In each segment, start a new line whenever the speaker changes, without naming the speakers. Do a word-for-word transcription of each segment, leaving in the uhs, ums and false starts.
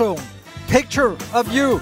Warzone. Picture of You.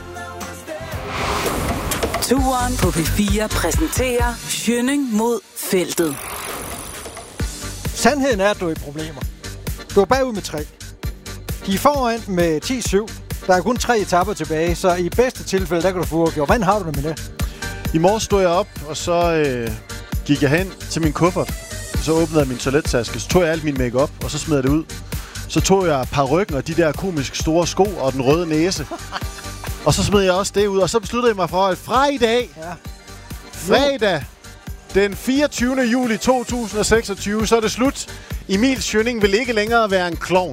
Turen på P fire præsenterer Schønning mod feltet.
Sandheden er, at du er i problemer. Du er bagud med tre. De er foran med ti syv. Der er kun tre etapper tilbage, så i bedste tilfælde, der kan du få uafgjort. Hvordan har du det med det?
I morges stod jeg op, og så øh, gik jeg hen til min kuffert. Så åbnede jeg min toilettaske, så tog jeg alt min makeup og så smed jeg det ud. Så tog jeg parrykken og de der komisk store sko og den røde næse. Og så smed jeg også det ud, og så besluttede jeg mig for, at fra i dag, ja. fredag, den fireogtyvende juli to tusind og seksogtyve, så er det slut. Emil Schønning vil ikke længere være en klovn.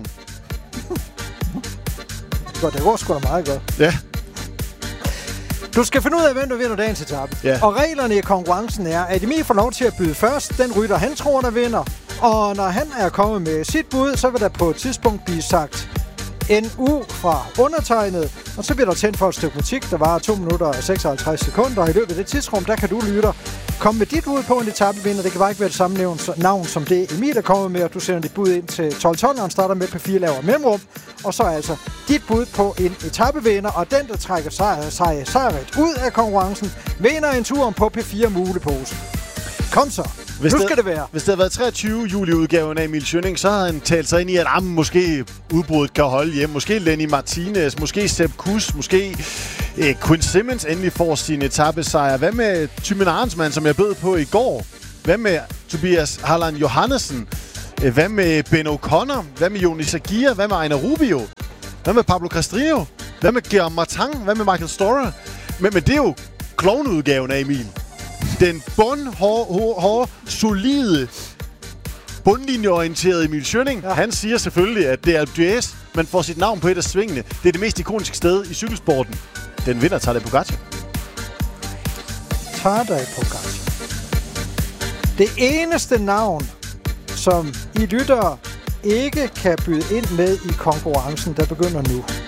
Godt, det går sgu da meget godt.
Ja.
Du skal finde ud af, hvem der vinder dagens etape.
Ja.
Og reglerne i konkurrencen er, at Emil får lov til at byde først. Den rytter, han tror, der vinder. Og når han er kommet med sit bud, så vil der på et tidspunkt blive sagt N U fra undertegnet. Og så bliver der tændt for et stykke musik, der varer to minutter og seksoghalvtreds sekunder. Og i løbet af det tidsrum, der kan du, lytter, komme med dit bud på en etapevinder. Det kan bare ikke være det samme navn som det Emil er kommet med. Og du sender dit bud ind til tolv tolv, og han starter med P fire laver mellemrum. Og så er altså dit bud på en etapevinder. Og den, der trækker sejr, sejr, sejret ud af konkurrencen, vinder en tur på P fire mulepose. Kom så.
Hvis
nu
det,
skal det være.
Hvis det havde været treogtyvende juli-udgaven af Emil Schønning, så havde han talt sig ind i, at ah, måske udbruddet kan holde hjem. Måske Lenny Martinez, måske Sepp Kuss, måske eh, Quinn Simmons endelig får sin etapesejr. Hvad med Thymen Arensman, som jeg bød på i går? Hvad med Tobias Harlan Johannesen? Hvad med Ben O'Connor? Hvad med Jonas Aguirre? Hvad med Ejner Rubio? Hvad med Pablo Castrillo? Hvad med Guillaume Martin? Hvad med Michael Storer? Men, men det er jo klovneudgaven af Emil. Den bundhårde, solide, bundlinjeorienterede Emil Schønning, ja. Han siger selvfølgelig, at det er Alpe d'Huez, man får sit navn på et af svingene. Det er det mest ikoniske sted i cykelsporten. Den vinder Tadej Pogacar.
Tadej Pogacar. Det eneste navn, som I lyttere ikke kan byde ind med i konkurrencen, der begynder nu.